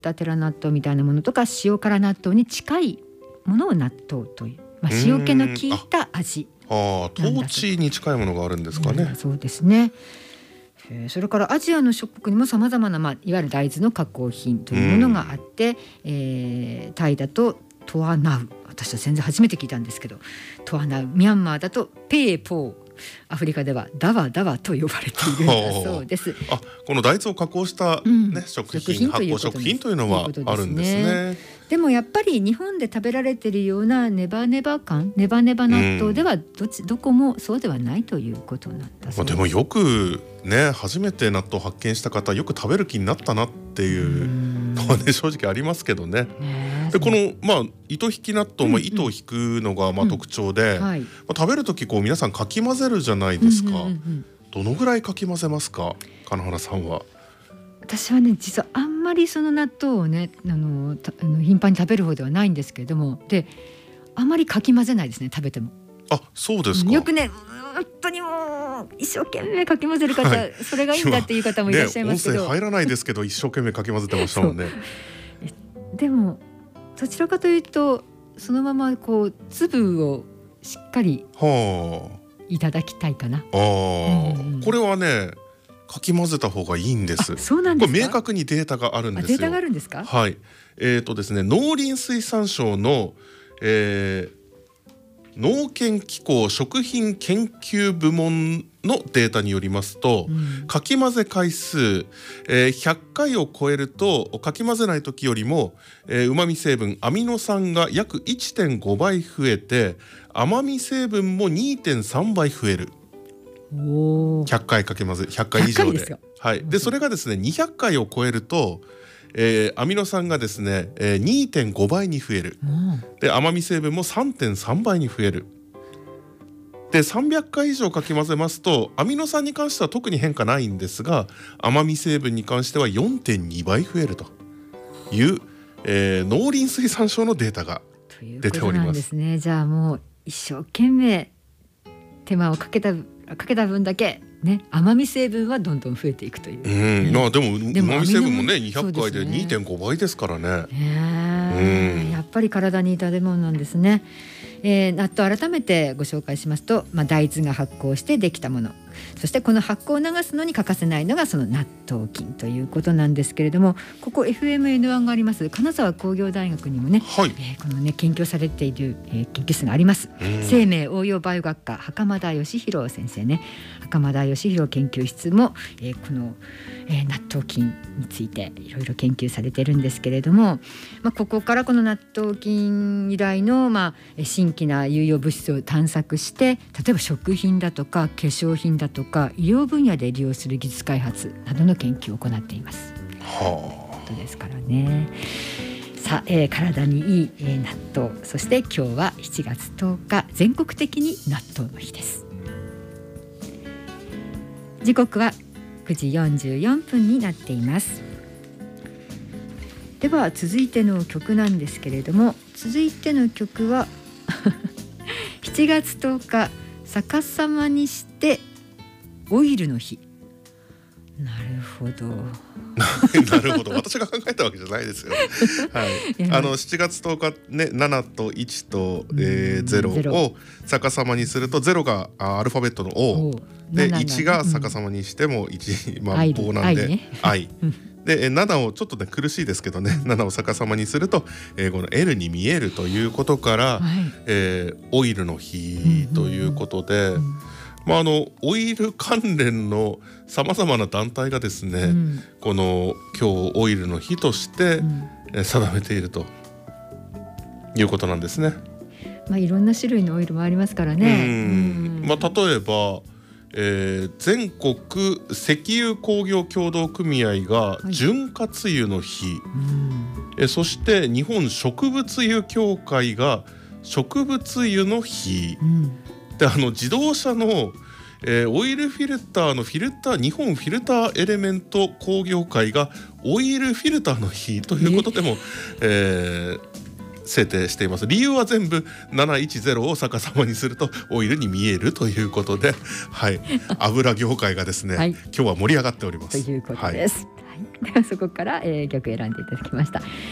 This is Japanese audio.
たてら納豆みたいなものとか塩辛納豆に近いものを納豆という、塩気の効いた味。 トーチに近いものがあるんですかね。 そうですね。それからアジアの諸国にもさまざまな、いわゆる大豆の加工品というものがあって、タイだとトアナウ、私は全然初めて聞いたんですけど、トアナウ、ミャンマーだとペーポー、アフリカではダワダワと呼ばれているんだそうです。 この大豆を加工した、食品、発酵食品というのはあるんですね。 でもやっぱり日本で食べられているようなネバネバ感、ネバネバ納豆ではどこもそうではないということなんだそうです。 でもよくね、初めて納豆を発見した方、よく食べる気になったなっていうのはね、正直ありますけどね。でこの糸引き納豆、糸を引くのが特徴で、食べる時皆さんかき混ぜるじゃないですか。どのぐらいかき混ぜますか、金原さんは。 私はね、実はあんまりその納豆をね、頻繁に食べる方ではないんですけれども、であまりかき混ぜないですね、食べても。 そうですか。 よくね、本当にもう一生懸命かき混ぜる方、それがいいんだっていう方もいらっしゃいますけど、 音声入らないですけど一生懸命かき混ぜてましたもんね。 でもどちらかというとそのまま粒をしっかりいただきたいかな。 これはね、かき混ぜた方がいいんです。 そうなんですか。 これ明確にデータがあるんですよ。 データがあるんですか。 はいですね、農林水産省の、農研機構食品研究部門のデータによりますと、かき混ぜ回数、100回を超えるとかき混ぜない時よりもうまみ成分アミノ酸が約 1.5 倍増えて、甘み成分も 2.3 倍増える。100回かき混ぜ、100回以上で。でそれがですね、200回を超えるとアミノ酸がですね、2.5 倍に増える。で甘み成分も 3.3 倍に増える。で300回以上かき混ぜますと、アミノ酸に関しては特に変化ないんですが、甘み成分に関しては 4.2 倍増えるという、農林水産省のデータが出ております。 じゃあもう一生懸命手間をかけた分だけね、甘み成分はどんどん増えていくという。 でも甘み成分もね、200回で 2.5 倍ですからね。 やっぱり体にいい食べ物なんですね。納豆改めてご紹介しますと、大豆が発酵してできたもの、そしてこの発酵を促すのに欠かせないのがその納豆菌ということなんですけれども、ここ FMN1 があります金沢工業大学にもね、このね研究されている、研究室があります。生命応用バイオ学科袴田義弘先生ね、袴田義弘研究室も、この、納豆菌についていろいろ研究されているんですけれども、ここからこの納豆菌由来の、新規な有用物質を探索して、例えば食品だとか化粧品だとか医療分野で利用する技術開発などの研究を行っています。ことですからね。さあ、体にいい、納豆、そして今日は7月10日全国的に納豆の日です。時刻は9時44分になっています。では続いての曲なんですけれども、続いての曲は7月10日逆さまにしてオイルの日。なるほどなるほど、私が考えたわけじゃないですよ。7月10日ね、7と1と、0を逆さまにすると、0がアルファベットの O で、1が逆さまにしても1、棒なんで I で、7をちょっとね苦しいですけどね、7を逆さまにすると、この L に見えるということから、オイルの日ということで、オイル関連のさまざまな団体がですね、この今日オイルの日として定めているということなんですね。 いろんな種類のオイルもありますからね。 例えば、全国石油工業協同組合が潤滑油の日、そして日本植物油協会が植物油の日、で自動車の、オイルフィルターの日本フィルターエレメント工業会がオイルフィルターの日ということでも、 制定しています。理由は全部710を逆さまにするとオイルに見えるということで、はい、油業界がですね、 はい、 今日は盛り上がっておりますということです。はい、ではそこから、曲選んでいただきました。